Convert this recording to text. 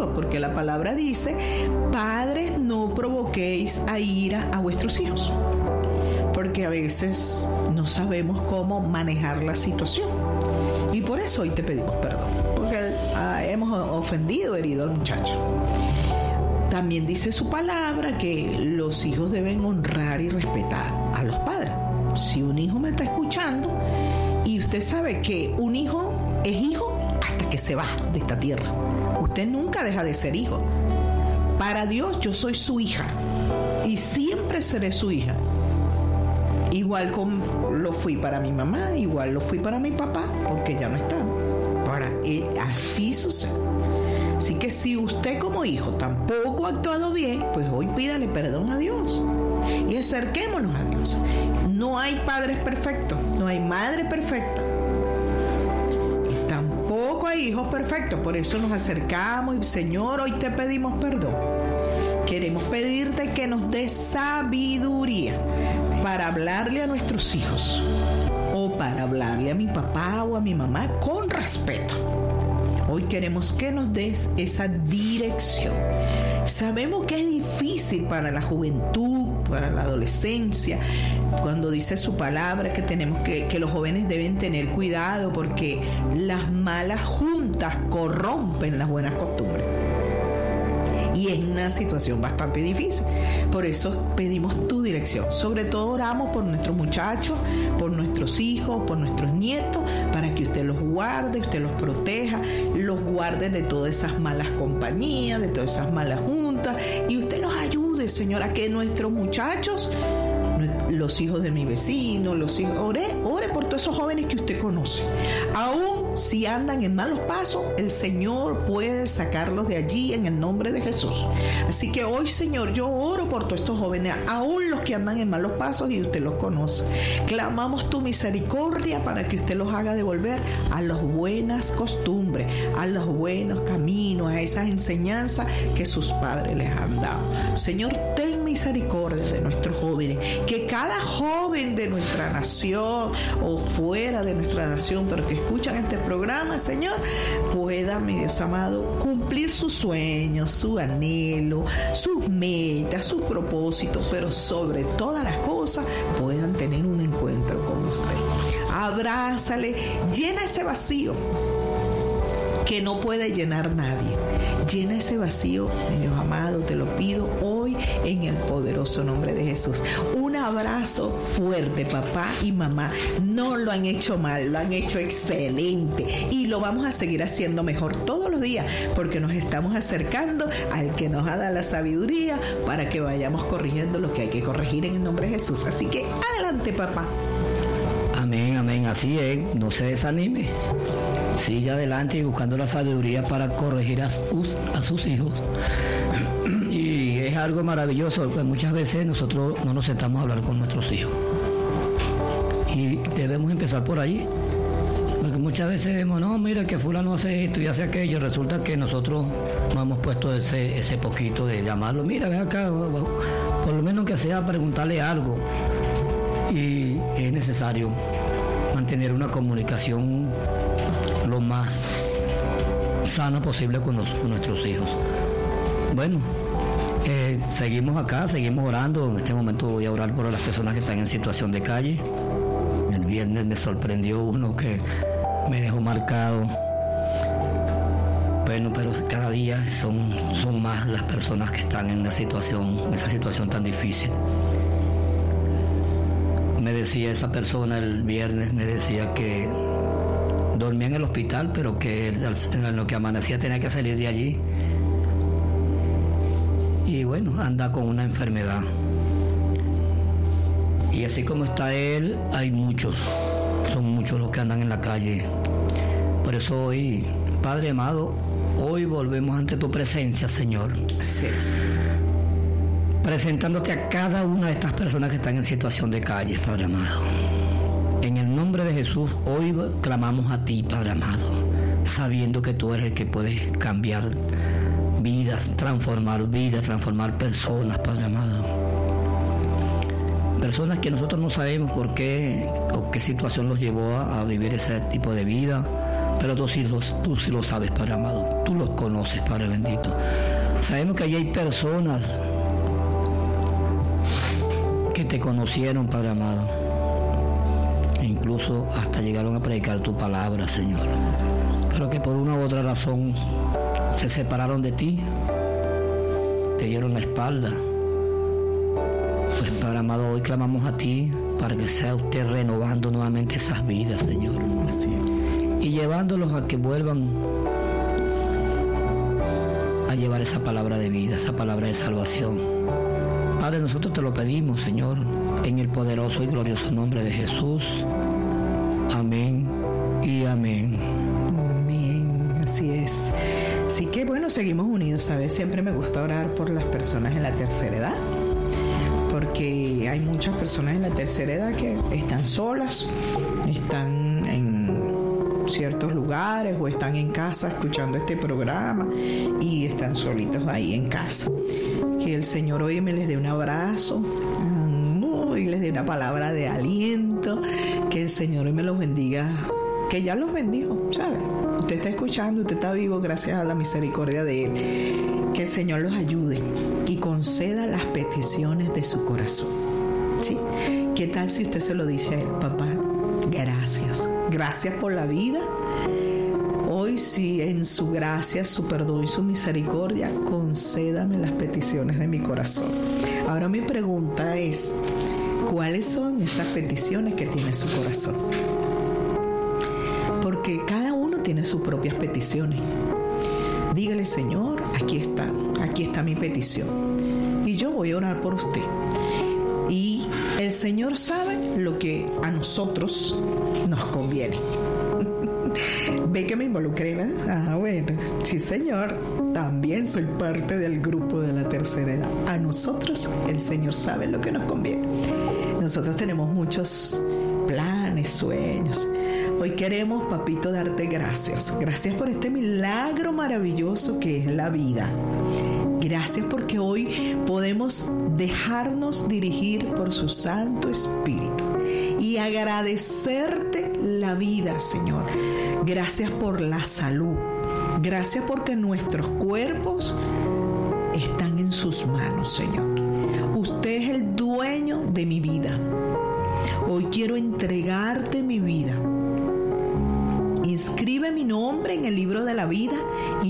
Dios, porque la palabra dice: padres, no provoquéis a ira a vuestros hijos, porque a veces no sabemos cómo manejar la situación, y por eso hoy te pedimos perdón, porque hemos ofendido, herido al muchacho. También dice su palabra que los hijos deben honrar y respetar a los padres. Si un hijo me está escuchando y usted sabe que un hijo es hijo hasta que se va de esta tierra, usted nunca deja de ser hijo. Para Dios yo soy su hija y siempre seré su hija. Igual como lo fui para mi mamá, igual lo fui para mi papá, porque ya no están. Así sucede. Así que si usted como hijo tampoco ha actuado bien, pues hoy pídale perdón a Dios y acerquémonos a Dios. No hay padres perfectos, no hay madre perfecta, y tampoco hay hijos perfectos. Por eso nos acercamos y: Señor, hoy te pedimos perdón. Queremos pedirte que nos des sabiduría para hablarle a nuestros hijos, o para hablarle a mi papá o a mi mamá con respeto. Hoy queremos que nos des esa dirección. Sabemos que es difícil para la juventud, para la adolescencia, cuando dice su palabra que tenemos que los jóvenes deben tener cuidado, porque las malas juntas corrompen las buenas costumbres. Y es una situación bastante difícil. Por eso pedimos tu dirección. Sobre todo oramos por nuestros muchachos, por nuestros hijos, por nuestros nietos, para que usted los guarde, usted los proteja, los guarde de todas esas malas compañías, de todas esas malas juntas, y usted los ayude, Señor, a que nuestros muchachos, los hijos de mi vecino, los hijos, ore por todos esos jóvenes que usted conoce. Aún si andan en malos pasos, el Señor puede sacarlos de allí en el nombre de Jesús. Así que hoy, Señor, yo oro por todos estos jóvenes, aún los que andan en malos pasos, y usted los conoce. Clamamos tu misericordia para que usted los haga devolver a las buenas costumbres, a los buenos caminos, a esas enseñanzas que sus padres les han dado. Señor, ten misericordia de nuestros jóvenes, que cada joven de nuestra nación o fuera de nuestra nación, pero que escuchan este programa, Señor, pueda, mi Dios amado, cumplir sus sueños, su anhelo, sus metas, sus propósitos, pero sobre todas las cosas puedan tener un encuentro con usted. Abrázale, llena ese vacío que no puede llenar nadie. Llena ese vacío, mi Dios amado, te lo pido hoy en el poderoso nombre de Jesús. Un abrazo fuerte, papá y mamá. No lo han hecho mal, lo han hecho excelente, y lo vamos a seguir haciendo mejor todos los días, porque nos estamos acercando al que nos ha dado la sabiduría para que vayamos corrigiendo lo que hay que corregir en el nombre de Jesús. Así que adelante, papá. Amén, amén, así es, no se desanime. Sigue adelante y buscando la sabiduría para corregir a sus hijos. Y es algo maravilloso, porque muchas veces nosotros no nos sentamos a hablar con nuestros hijos. Y debemos empezar por allí. Porque muchas veces vemos, no, mira que fulano hace esto y hace aquello. Resulta que nosotros no hemos puesto ese poquito de llamarlo. Mira, ven acá, por lo menos que sea preguntarle algo. Y es necesario mantener una comunicación lo más sana posible con nuestros hijos. Bueno, seguimos acá, seguimos orando. En este momento voy a orar por las personas que están en situación de calle. El viernes me sorprendió uno que me dejó marcado. Bueno, pero cada día son más las personas que están en esa situación tan difícil. Me decía esa persona el viernes, me decía que dormía en el hospital, pero que en lo que amanecía tenía que salir de allí. Y bueno, anda con una enfermedad. Y así como está él, hay muchos. Son muchos los que andan en la calle. Por eso hoy, Padre amado, hoy volvemos ante tu presencia, Señor. Así es. Presentándote a cada una de estas personas que están en situación de calle, Padre amado. En el nombre de Jesús, hoy clamamos a ti, Padre amado, sabiendo que tú eres el que puedes cambiar vidas, transformar personas, Padre amado. Personas que nosotros no sabemos por qué o qué situación los llevó a vivir ese tipo de vida, pero tú sí lo sabes, Padre amado. Tú los conoces, Padre bendito. Sabemos que allí hay personas que te conocieron, Padre amado. E incluso hasta llegaron a predicar tu palabra, Señor. Pero que por una u otra razón se separaron de ti, te dieron la espalda. Pues, Padre amado, hoy clamamos a ti para que sea usted renovando nuevamente esas vidas, Señor. Así es. Y llevándolos a que vuelvan a llevar esa palabra de vida, esa palabra de salvación. Padre, nosotros te lo pedimos, Señor, en el poderoso y glorioso nombre de Jesús. Amén y amén. Amén, así es. Así que bueno, seguimos unidos, ¿sabes? Siempre me gusta orar por las personas en la tercera edad, porque hay muchas personas en la tercera edad que están solas, están en ciertos lugares o están en casa escuchando este programa y están solitos ahí en casa. Que el Señor hoy me les dé un abrazo y les dé una palabra de aliento, que el Señor hoy me los bendiga, que ya los bendijo, ¿sabe? Usted está escuchando, usted está vivo gracias a la misericordia de Él. Que el Señor los ayude y conceda las peticiones de su corazón. ¿Sí? ¿Qué tal si usted se lo dice a Él? Papá, gracias por la vida. Hoy sí, en su gracia, su perdón y su misericordia, concédame las peticiones de mi corazón. Ahora mi pregunta es, ¿cuáles son esas peticiones que tiene su corazón? Porque cada uno tiene sus propias peticiones. Dígale, Señor, aquí está mi petición. Y yo voy a orar por usted. Y el Señor sabe lo que a nosotros nos conviene. Ve que me involucré, ¿verdad? Bueno, sí, Señor. También soy parte del grupo de la tercera edad. A nosotros el Señor sabe lo que nos conviene. Nosotros tenemos muchos planes, sueños. Hoy queremos, papito, darte gracias. Gracias por este milagro maravilloso que es la vida. Gracias porque hoy podemos dejarnos dirigir por su Santo Espíritu y agradecerte la vida, Señor. Gracias por la salud. Gracias porque nuestros cuerpos están en sus manos, Señor. Usted es el dueño de mi vida. Hoy quiero entregarte mi vida. Inscribe mi nombre en el libro de la vida y